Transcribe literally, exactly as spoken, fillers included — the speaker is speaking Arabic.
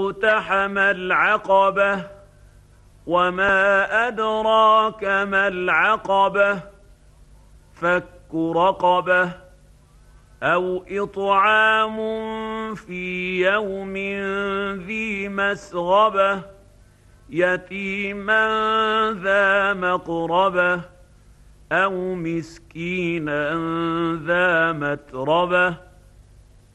اقتحم العقبة وما أدراك ما العقبة فك رقبة أو إطعام في يوم ذي مسغبة يتيما ذا مقربة أو مسكينا ذا متربة